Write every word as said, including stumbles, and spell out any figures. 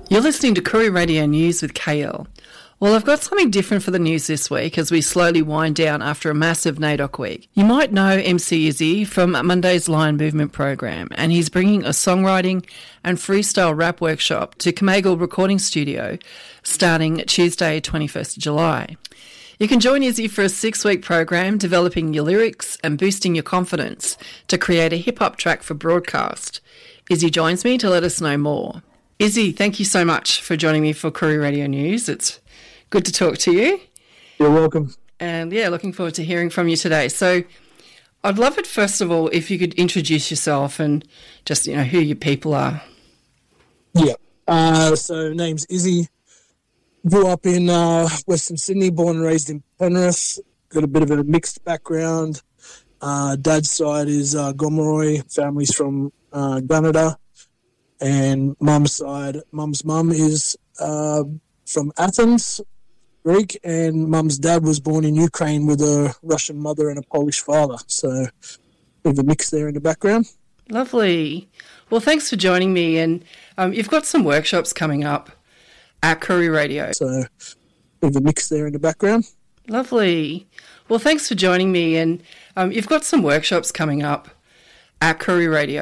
You're listening to Koori Radio News with K L. Well, I've got something different for the news this week as we slowly wind down after a massive NAIDOC week. You might know M C Izzy from Monday's Lion Movement program, and he's bringing a songwriting and freestyle rap workshop to Comagal Recording Studio starting Tuesday, twenty-first of July. You can join Izzy for a six-week program developing your lyrics and boosting your confidence to create a hip-hop track for broadcast. Izzy joins me to let us know more. Izzy, thank you so much for joining me for Koori Radio News. It's good to talk to you. You're welcome. And yeah, looking forward to hearing from you today. So I'd love it, first of all, if you could introduce yourself and just, you know, who your people are. Yeah. Uh, so name's Izzy. Grew up in uh, Western Sydney, born and raised in Penrith. Got a bit of a mixed background. Uh, dad's side is uh, Gomeroi. Family's from uh, Gunnedah. And mum's side, mum's mum is uh, from Athens, Greek, and mum's dad was born in Ukraine with a Russian mother and a Polish father. So, bit of a mix there in the background. Lovely. Well, thanks for joining me. And um, you've got some workshops coming up at Koori Radio. So, bit of a mix there in the background. Lovely. Well, thanks for joining me. And um, you've got some workshops coming up at Koori Radio.